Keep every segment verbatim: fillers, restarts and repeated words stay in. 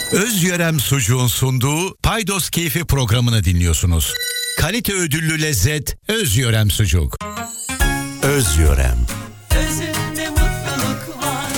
Özyörem Sucuğun sunduğu Paydos Keyfi programını dinliyorsunuz. Kalite ödüllü lezzet Özyörem Sucuk. Özyörem. Özünde mutluluk var.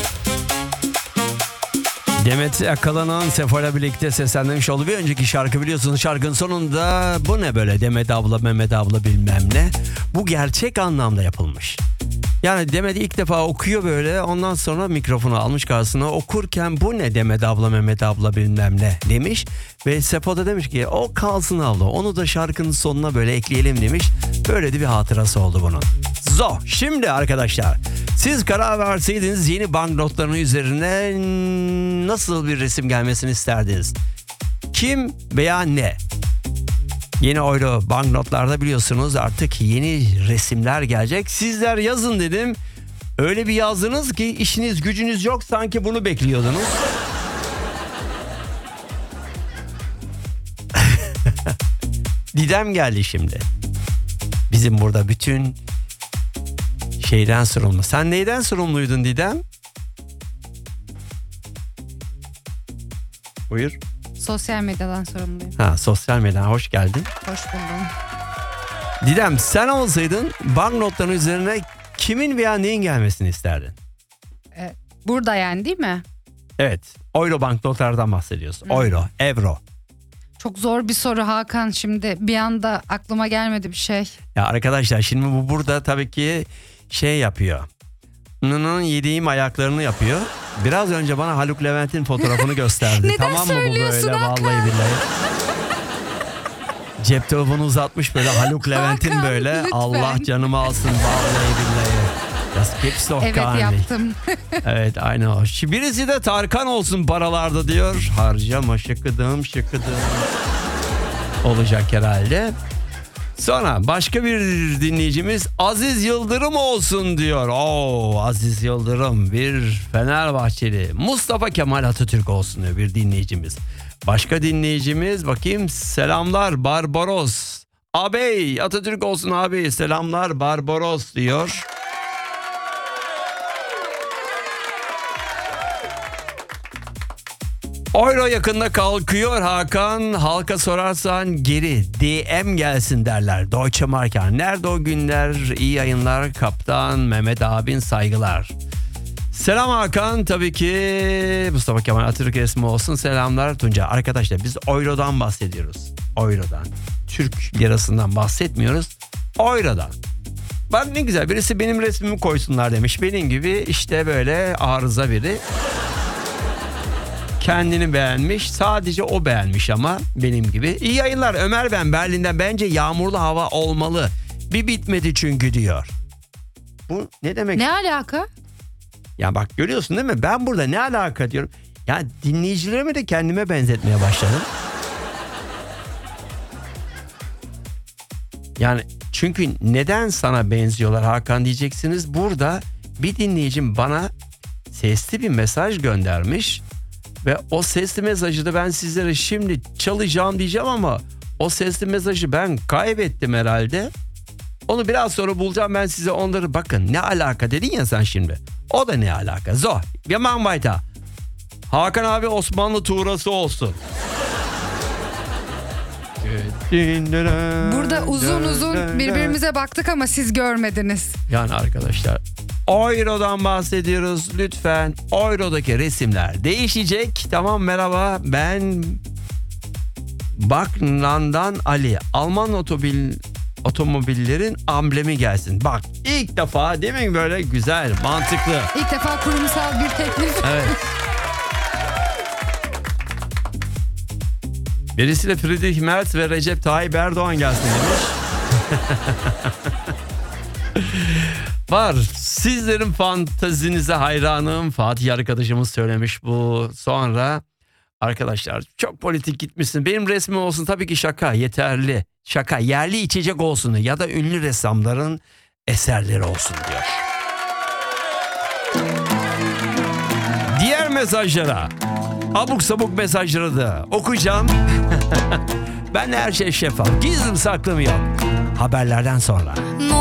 Demet Akalın'ın Sefo'yla birlikte seslendirmiş olduğu bir önceki şarkı, biliyorsunuz şarkının sonunda bu ne böyle Demet abla Mehmet abla bilmem ne. Bu gerçek anlamda yapılmış. Yani Demet ilk defa okuyor böyle, ondan sonra mikrofonu almış karşısına, okurken bu ne Demet abla Mehmet abla bilmem ne demiş. Ve Sefo da demiş ki o kalsın abla, onu da şarkının sonuna böyle ekleyelim demiş. Böyle de bir hatırası oldu bunun. Zo, şimdi arkadaşlar siz karar verseydiniz yeni banknotların üzerine nasıl bir resim gelmesini isterdiniz? Kim veya ne? Yeni euro banknotlarda biliyorsunuz artık yeni resimler gelecek. Sizler yazın dedim. Öyle bir yazdınız ki işiniz gücünüz yok, sanki bunu bekliyordunuz. Didem geldi şimdi. Bizim burada bütün şeyden sorumlu. Sen neyden sorumluydun Didem? Buyur. Sosyal medyadan sorumluyum. Ha, sosyal medyadan hoş geldin. Hoş buldum. Didem, sen olsaydın banknotların üzerine kimin veya neyin gelmesini isterdin? Ee, burada yani değil mi? Evet, euro banknotlardan bahsediyorsun. Hmm. Euro, euro. Çok zor bir soru Hakan, şimdi bir anda aklıma gelmedi bir şey. Ya arkadaşlar şimdi bu burada tabii ki şey yapıyor. Nının yediğim ayaklarını yapıyor. Biraz önce bana Haluk Levent'in fotoğrafını gösterdi. Neden tamam mı bu böyle Hakan? vallahi billahi. Cep telefonu uzatmış böyle Haluk Levent'in Hakan, böyle lütfen. Allah canımı alsın vallahi billahi. Evet yaptım. Evet aynı o. Birisi de Tarkan olsun paralarda diyor. Harcama şıkıdım şıkıdım. Olacak herhalde. Sonra başka bir dinleyicimiz Aziz Yıldırım olsun diyor. Oo, Aziz Yıldırım bir Fenerbahçeli. Mustafa Kemal Atatürk olsun diyor bir dinleyicimiz. Başka dinleyicimiz bakayım, selamlar Barbaros. Ağabey Atatürk olsun ağabey, selamlar Barbaros diyor. Euro yakında kalkıyor Hakan. Halka sorarsan geri D M gelsin derler. Deutsche Mark. Nerede o günler? İyi yayınlar kaptan Mehmet abin, saygılar. Selam Hakan, tabii ki Mustafa Kemal Atatürk resmi olsun, selamlar Tunca. Arkadaşlar biz Euro'dan bahsediyoruz. Euro'dan. Türk lirasından bahsetmiyoruz. Euro'dan. Bak ne güzel, birisi benim resmimi koysunlar demiş. Benim gibi işte böyle arıza biri. Kendini beğenmiş. Sadece o beğenmiş ama benim gibi. İyi yayınlar Ömer, ben Berlin'den. Bence yağmurlu hava olmalı. Bir bitmedi çünkü diyor. Bu ne demek? Ne alaka? Ya bak görüyorsun değil mi? Ben burada ne alaka diyorum. Ya dinleyicilerimi de kendime benzetmeye başladım. Yani çünkü neden sana benziyorlar Hakan diyeceksiniz. Burada bir dinleyicim bana sesli bir mesaj göndermiş. Ve o sesli mesajı da ben sizlere şimdi çalacağım diyeceğim ama o sesli mesajı ben kaybettim herhalde. Onu biraz sonra bulacağım ben size onları. Bakın ne alaka dedin ya sen şimdi. O da ne alaka? Zo. Yaman bayta. Hakan abi Osmanlı tuğrası olsun. Burada uzun uzun birbirimize baktık ama siz görmediniz. Yani arkadaşlar Euro'dan bahsediyoruz lütfen. Euro'daki resimler değişecek. Tamam, merhaba ben Baklan'dan Ali. Alman otomobil otomobillerin amblemi gelsin. Bak ilk defa değil mi, böyle güzel, mantıklı. İlk defa kurumsal bir teklif. Evet. Birisi de Friedrich Merz ve Recep Tayyip Erdoğan gelsin demiş. Var. Sizlerin fantazinize hayranım. Fatih arkadaşımız söylemiş bu. Sonra arkadaşlar çok politik gitmişsin. Benim resmim olsun, tabii ki şaka yeterli. Şaka, yerli içecek olsun ya da ünlü ressamların eserleri olsun diyor. Diğer mesajlara, abuk sabuk mesajları da okuyacağım. Ben her şey şeffaf, gizlim saklım yok. Haberlerden sonra.